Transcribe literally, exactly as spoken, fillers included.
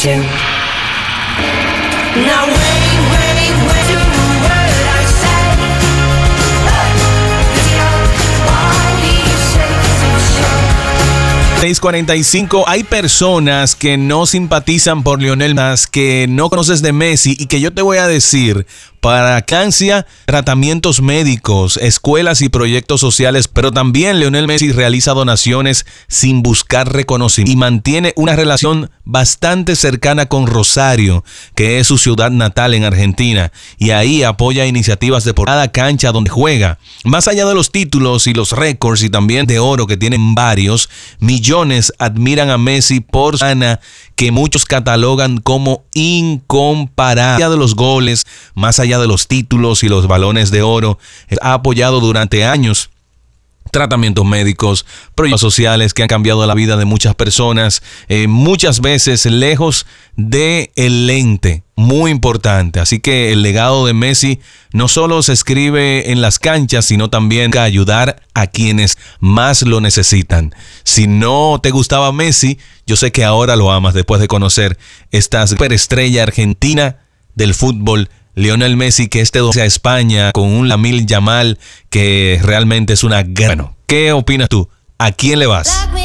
to. Now wait, wait, wait to the word I say. Cause you're all these shapes of show. seis cuarenta y cinco. Hay personas que no simpatizan por Lionel Messi, que no conoces de Messi y que yo te voy a decir, para Cancia, tratamientos médicos, escuelas y proyectos sociales, pero también Lionel Messi realiza donaciones sin buscar reconocimiento y mantiene una relación bastante cercana con Rosario, que es su ciudad natal en Argentina, y ahí apoya iniciativas de por cada cancha donde juega. Más allá de los títulos y los récords y también de oro que tienen varios, millones admiran a Messi por su gana, que muchos catalogan como incomparable. Más allá de los goles, más allá de los títulos y los balones de oro, ha apoyado durante años tratamientos médicos, proyectos sociales que han cambiado la vida de muchas personas, eh, muchas veces lejos de el lente, muy importante. Así que el legado de Messi no solo se escribe en las canchas, sino también a ayudar a quienes más lo necesitan. Si no te gustaba Messi, yo sé que ahora lo amas después de conocer esta superestrella argentina del fútbol, Lionel Messi, que este doce a España con un Lamine Yamal que realmente es una gran... Bueno, ¿qué opinas tú? ¿A quién le vas?